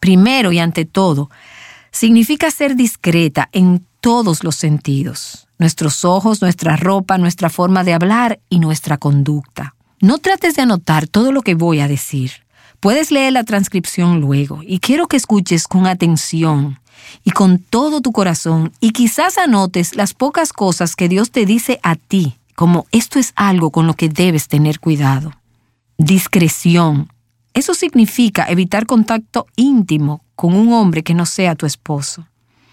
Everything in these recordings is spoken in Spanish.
primero y ante todo, significa ser discreta en todos los sentidos. Nuestros ojos, nuestra ropa, nuestra forma de hablar y nuestra conducta. No trates de anotar todo lo que voy a decir. Puedes leer la transcripción luego y quiero que escuches con atención y con todo tu corazón y quizás anotes las pocas cosas que Dios te dice a ti, como esto es algo con lo que debes tener cuidado. Discreción. Eso significa evitar contacto íntimo con un hombre que no sea tu esposo.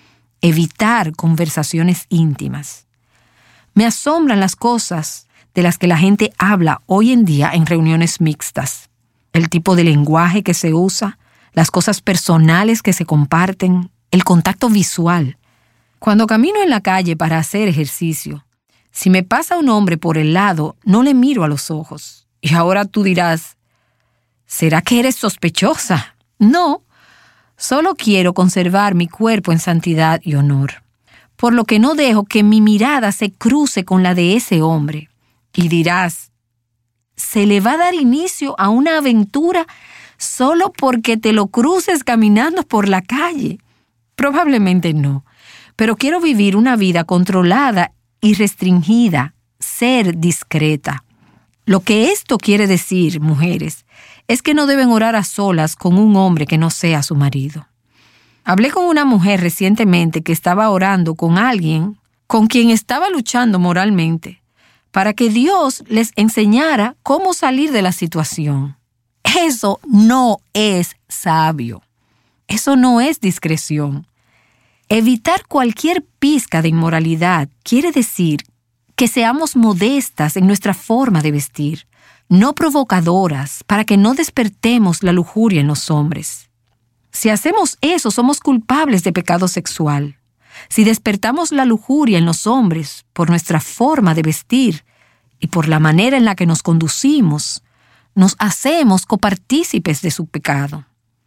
Evitar conversaciones íntimas. Me asombran las cosas de las que la gente habla hoy en día en reuniones mixtas. El tipo de lenguaje que se usa, las cosas personales que se comparten, el contacto visual. Cuando camino en la calle para hacer ejercicio, si me pasa un hombre por el lado, no le miro a los ojos. Y ahora tú dirás, ¿será que eres sospechosa? No, solo quiero conservar mi cuerpo en santidad y honor, por lo que no dejo que mi mirada se cruce con la de ese hombre. Y dirás, ¿se le va a dar inicio a una aventura solo porque te lo cruces caminando por la calle? Probablemente no, pero quiero vivir una vida controlada y restringida, ser discreta. Lo que esto quiere decir, mujeres, es que no deben orar a solas con un hombre que no sea su marido. Hablé con una mujer recientemente que estaba orando con alguien con quien estaba luchando moralmente para que Dios les enseñara cómo salir de la situación. Eso no es sabio. Eso no es discreción. Evitar cualquier pizca de inmoralidad quiere decir que seamos modestas en nuestra forma de vestir, no provocadoras, para que no despertemos la lujuria en los hombres. Si hacemos eso, somos culpables de pecado sexual. Si despertamos la lujuria en los hombres por nuestra forma de vestir y por la manera en la que nos conducimos, nos hacemos copartícipes de su pecado.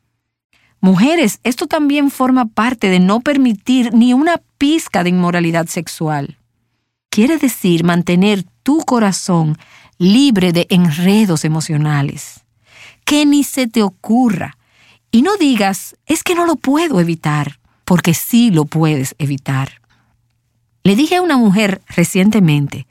Mujeres, esto también forma parte de no permitir ni una pizca de inmoralidad sexual. Quiere decir mantener tu corazón libre de enredos emocionales. Que ni se te ocurra. Y no digas, es que no lo puedo evitar, porque sí lo puedes evitar. Le dije a una mujer recientemente,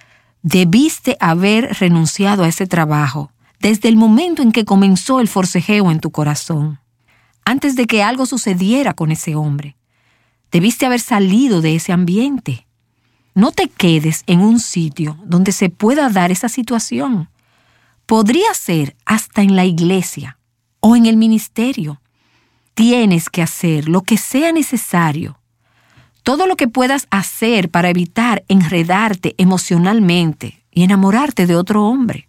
debiste haber renunciado a ese trabajo desde el momento en que comenzó el forcejeo en tu corazón, antes de que algo sucediera con ese hombre. Debiste haber salido de ese ambiente. No te quedes en un sitio donde se pueda dar esa situación. Podría ser hasta en la iglesia o en el ministerio. Tienes que hacer lo que sea necesario. Todo lo que puedas hacer para evitar enredarte emocionalmente y enamorarte de otro hombre.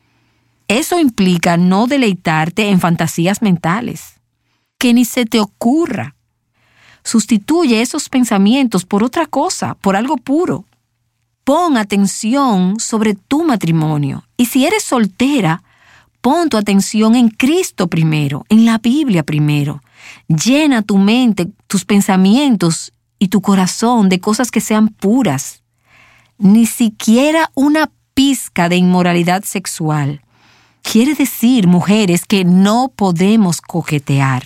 Eso implica no deleitarte en fantasías mentales. Que ni se te ocurra. Sustituye esos pensamientos por otra cosa, por algo puro. Pon atención sobre tu matrimonio. Y si eres soltera, pon tu atención en Cristo primero, en la Biblia primero. Llena tu mente, tus pensamientos y tu corazón de cosas que sean puras. Ni siquiera una pizca de inmoralidad sexual. Quiere decir, mujeres, que no podemos coquetear.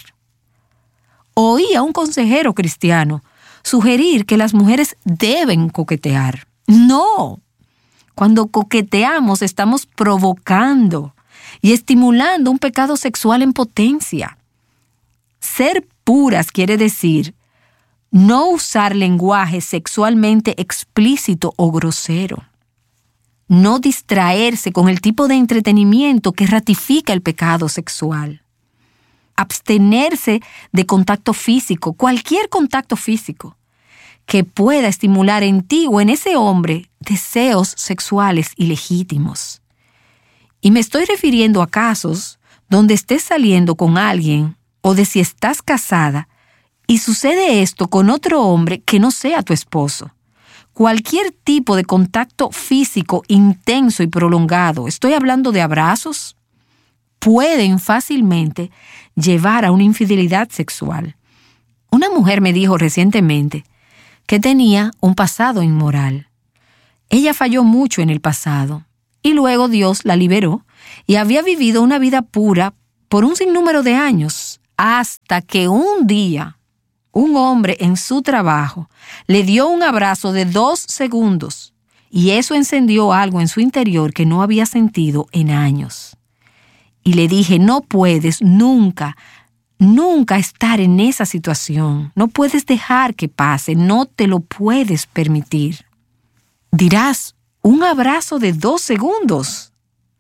Oí a un consejero cristiano sugerir que las mujeres deben coquetear. ¡No! Cuando coqueteamos estamos provocando y estimulando un pecado sexual en potencia. Ser puras quiere decir no usar lenguaje sexualmente explícito o grosero. No distraerse con el tipo de entretenimiento que ratifica el pecado sexual. Abstenerse de contacto físico, cualquier contacto físico, que pueda estimular en ti o en ese hombre deseos sexuales ilegítimos. Y me estoy refiriendo a casos donde estés saliendo con alguien o de si estás casada y sucede esto con otro hombre que no sea tu esposo. Cualquier tipo de contacto físico intenso y prolongado, estoy hablando de abrazos, pueden fácilmente llevar a una infidelidad sexual. Una mujer me dijo recientemente que tenía un pasado inmoral. Ella falló mucho en el pasado y luego Dios la liberó y había vivido una vida pura por un sinnúmero de años hasta que un día un hombre en su trabajo le dio un abrazo de 2 segundos y eso encendió algo en su interior que no había sentido en años. Y le dije, no puedes nunca estar en esa situación. No puedes dejar que pase, no te lo puedes permitir. Dirás, ¿un abrazo de 2 segundos?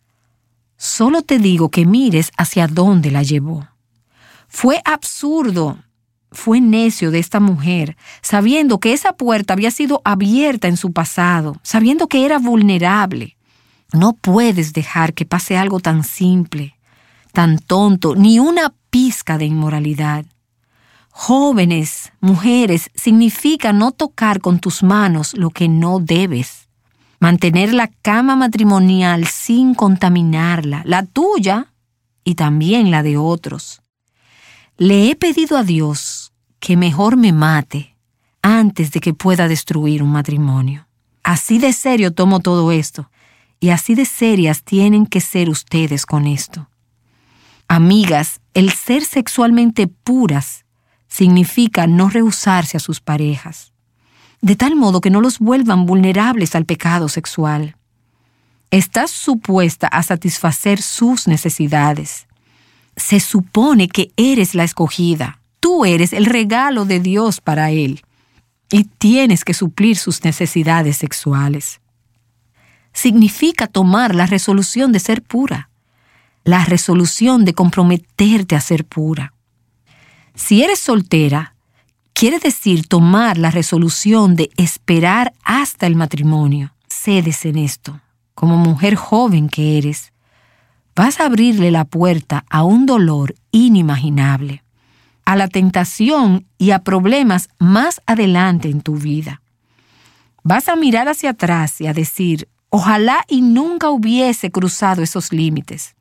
Solo te digo que mires hacia dónde la llevó. Fue absurdo, fue necio de esta mujer, sabiendo que esa puerta había sido abierta en su pasado, sabiendo que era vulnerable. No puedes dejar que pase algo tan simple, tan tonto, ni una pizca de inmoralidad. Jóvenes, mujeres, significa no tocar con tus manos lo que no debes. Mantener la cama matrimonial sin contaminarla, la tuya y también la de otros. Le he pedido a Dios que mejor me mate antes de que pueda destruir un matrimonio. Así de serio tomo todo esto y así de serias tienen que ser ustedes con esto. Amigas, el ser sexualmente puras significa no rehusarse a sus parejas, de tal modo que no los vuelvan vulnerables al pecado sexual. Estás supuesta a satisfacer sus necesidades. Se supone que eres la escogida. Tú eres el regalo de Dios para él y tienes que suplir sus necesidades sexuales. Significa tomar la resolución de ser pura, la resolución de comprometerte a ser pura. Si eres soltera, quiere decir tomar la resolución de esperar hasta el matrimonio. Cedes en esto. Como mujer joven que eres, vas a abrirle la puerta a un dolor inimaginable, a la tentación y a problemas más adelante en tu vida. Vas a mirar hacia atrás y a decir, ojalá y nunca hubiese cruzado esos límites.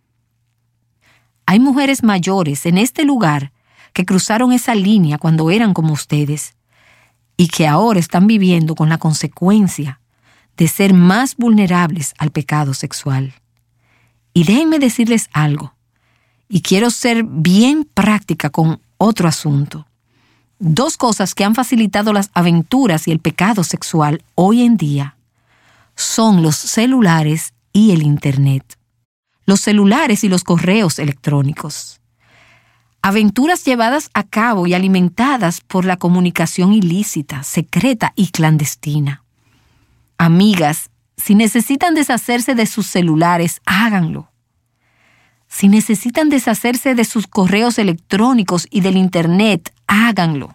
Hay mujeres mayores en este lugar que cruzaron esa línea cuando eran como ustedes y que ahora están viviendo con la consecuencia de ser más vulnerables al pecado sexual. Y déjenme decirles algo, y quiero ser bien práctica con otro asunto. 2 cosas que han facilitado las aventuras y el pecado sexual hoy en día son los celulares y el Internet. Los celulares y los correos electrónicos. Aventuras llevadas a cabo y alimentadas por la comunicación ilícita, secreta y clandestina. Amigas, si necesitan deshacerse de sus celulares, háganlo. Si necesitan deshacerse de sus correos electrónicos y del Internet, háganlo.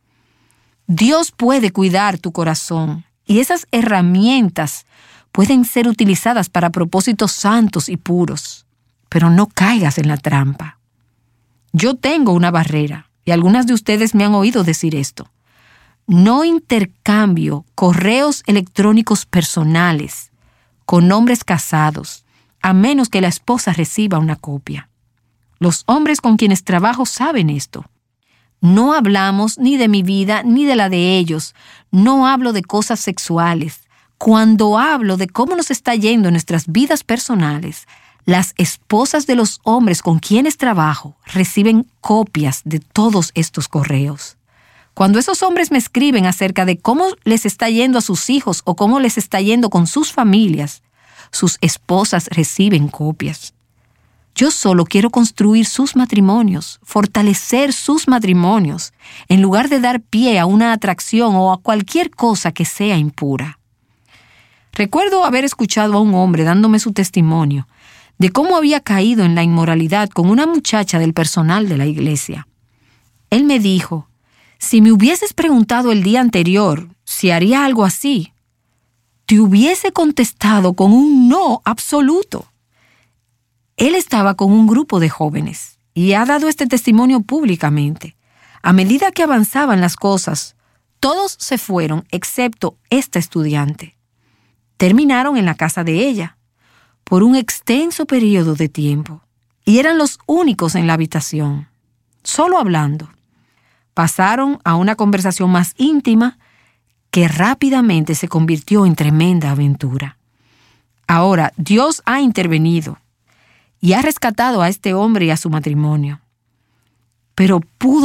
Dios puede cuidar tu corazón y esas herramientas pueden ser utilizadas para propósitos santos y puros, pero no caigas en la trampa. Yo tengo una barrera y algunas de ustedes me han oído decir esto. No intercambio correos electrónicos personales con hombres casados, a menos que la esposa reciba una copia. Los hombres con quienes trabajo saben esto. No hablamos ni de mi vida ni de la de ellos. No hablo de cosas sexuales. Cuando hablo de cómo nos está yendo en nuestras vidas personales, las esposas de los hombres con quienes trabajo reciben copias de todos estos correos. Cuando esos hombres me escriben acerca de cómo les está yendo a sus hijos o cómo les está yendo con sus familias, sus esposas reciben copias. Yo solo quiero construir sus matrimonios, fortalecer sus matrimonios, en lugar de dar pie a una atracción o a cualquier cosa que sea impura. Recuerdo haber escuchado a un hombre dándome su testimonio de cómo había caído en la inmoralidad con una muchacha del personal de la iglesia. Él me dijo, si me hubieses preguntado el día anterior si haría algo así, te hubiese contestado con un no absoluto. Él estaba con un grupo de jóvenes y ha dado este testimonio públicamente. A medida que avanzaban las cosas, todos se fueron excepto esta estudiante. Terminaron en la casa de ella por un extenso periodo de tiempo y eran los únicos en la habitación, solo hablando. Pasaron a una conversación más íntima que rápidamente se convirtió en tremenda aventura. Ahora, Dios ha intervenido y ha rescatado a este hombre y a su matrimonio. pero pudo